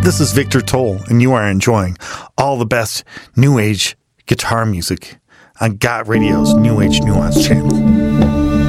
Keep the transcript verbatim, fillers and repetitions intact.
This is Victor Toll, and you are enjoying all the best New Age guitar music on Got Radio's New Age Nuance channel.